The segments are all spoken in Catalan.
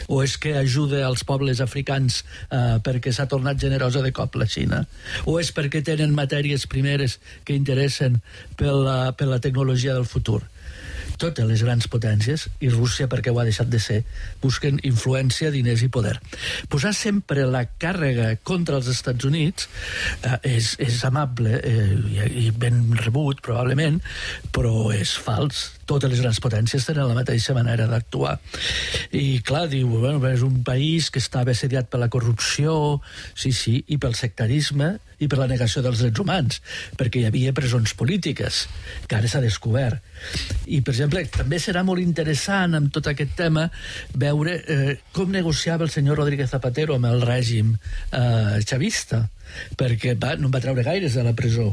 O és que ajuda als pobles africans perquè s'ha tornat generosa de cop la Xina? O és perquè tenen matèries primeres que interessen per la tecnologia del futur? Totes les grans potències, i Rússia perquè ho ha deixat de ser, busquen influència, diners i poder. Posar sempre la càrrega contra els Estats Units és amable i ben rebut, probablement, però és fals. Totes les grans potències tenen la mateixa manera d'actuar. I clar, diu, bueno, és un país que estava assediat per la corrupció, sí, i pel sectarisme i per la negació dels drets humans, perquè hi havia presons polítiques, que ara s'ha descobert. I, per exemple, també serà molt interessant amb tot aquest tema veure com negociava el senyor Rodríguez Zapatero amb el règim xavista, perquè no en va treure gaires de la presó,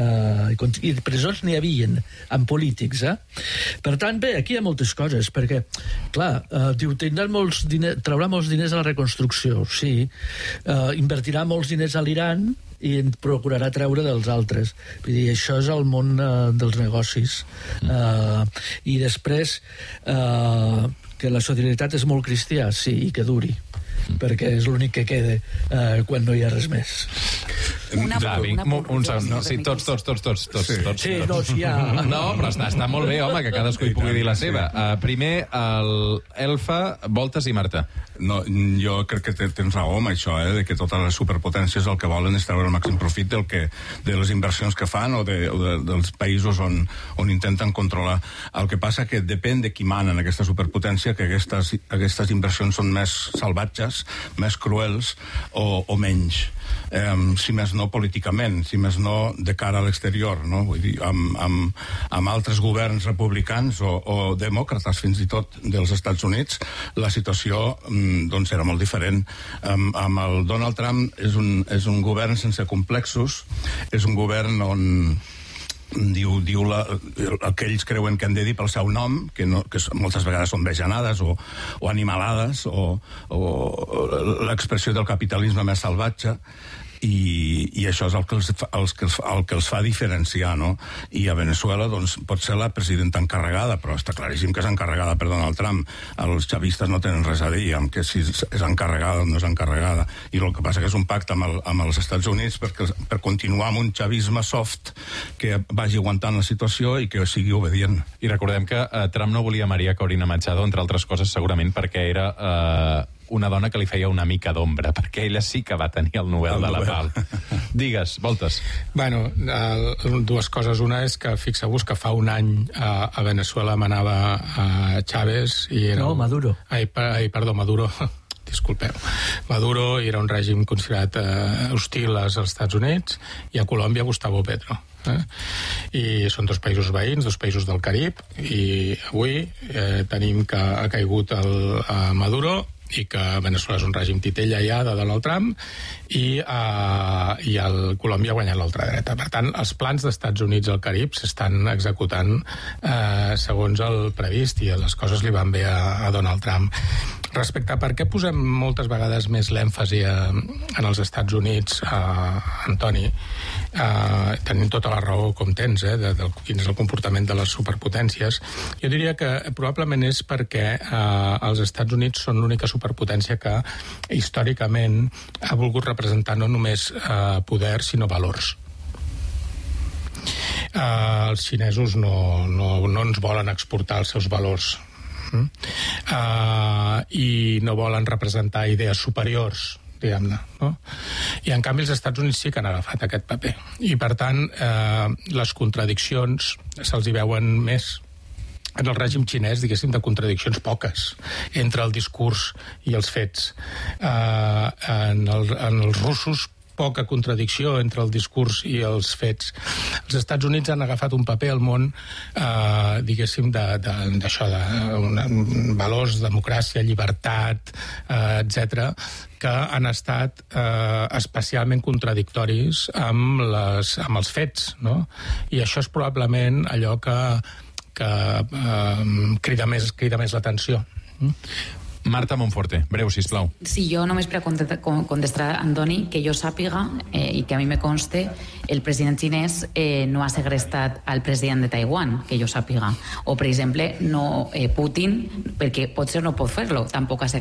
i presons n'hi havien amb polítics, Per tant, bé, aquí hi ha moltes coses, perquè clar, diu, traurà molts diners a la reconstrucció, sí, invertirà molts diners a l'Iran i en procurarà treure dels altres. Vull dir, això és el món dels negocis. I després que la solidaritat és molt cristià, sí, i que duri, perquè és l'únic que queda quan no hi ha res més. Un segon, no? Sí, tots. Sí, no, sí, ja. No, però està molt bé, home, que cadascú hi pugui dir la seva. Primer, Elfa, Voltes i Marta. No, jo crec que tens raó amb això, de que totes les superpotències el que volen és treure el màxim profit de les inversions que fan o dels països on intenten controlar. El que passa que depèn de qui mana en aquesta superpotència, que aquestes inversions són més salvatges, més cruels o menys. Si més no políticament, si més no de cara a l'exterior, no? Vull dir, amb altres governs republicans o demòcrates fins i tot dels Estats Units, la situació doncs era molt diferent. Amb el Donald Trump és un govern sense complexos, és un govern on diu el que ells creuen que han de dir pel seu nom, que moltes vegades són bajanades o animalades o l'expressió del capitalisme més salvatge, i això és el que els fa diferenciar, no? I a Venezuela doncs pot ser la presidenta encarregada, però està claríssim que és encarregada per Donald Trump. Els xavistes no tenen res a dir amb que si és encarregada o no és encarregada, i el que passa que és un pacte amb els Estats Units per continuar amb un xavisme soft que vagi aguantant la situació i que sigui obedient. I recordem que Trump no volia Maria Corina Machado, entre altres coses, segurament perquè era una dona que li feia una mica d'ombra, perquè ella sí que va tenir el Nobel de la Pau. Digues, Voltes. Bueno, dues coses. Una és que fixeu-vos que fa un any a Venezuela manava Chávez i era... No, Maduro. Perdó, Maduro. Disculpeu. Maduro era un règim considerat hostil als Estats Units, i a Colòmbia Gustavo Petro. I són dos països veïns, dos països del Carib, i avui tenim que ha caigut a Maduro i que Venezuela és un règim titella ja de Donald Trump i el Colòmbia ha guanyat l'ultradreta. Per tant, els plans d'Estats Units al Carib s'estan executant segons el previst, i les coses li van bé a Donald Trump. Respecte a per què posem moltes vegades més l'èmfasi en els Estats Units, Antoni, tenint tota la raó com tens, de quin és el comportament de les superpotències, jo diria que probablement és perquè els Estats Units són l'única superpotència que històricament ha volgut representar no només poder, sinó valors. Els xinesos no ens volen exportar els seus valors, i no volen representar idees superiors, diguem-ne, no? I en canvi els Estats Units sí que han agafat aquest paper, i per tant les contradiccions se'ls hi veuen més. En el règim xinès, diguéssim, de contradiccions poques entre el discurs i els fets. En els russos, poca contradicció entre el discurs i els fets. Els Estats Units han agafat un paper al món, diguéssim, d'això, de valors, democràcia, llibertat, etc., que han estat especialment contradictoris amb els fets, no? I això és probablement allò que crida més l'atenció. Marta Monforte, breu, sisplau. Sí, jo només per contestar a Antoni, que jo sàpiga, i que a mi me conste, el president xinès no ha segrestat al president de Taiwan, que jo sàpiga. O, per exemple, no Putin, perquè potser no pot fer-lo, tampoc ha segrestat